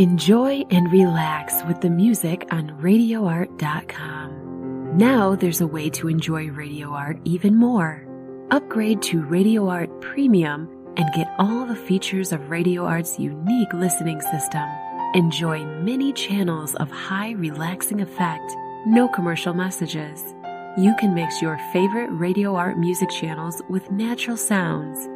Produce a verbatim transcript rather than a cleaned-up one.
Enjoy and relax with the music on radio art dot com. Now there's a way to enjoy Radio Art even more. Upgrade to Radio Art Premium and get all the features of Radio Art's unique listening system. Enjoy many channels of high relaxing effect, no commercial messages. You can mix your favorite Radio Art music channels with natural sounds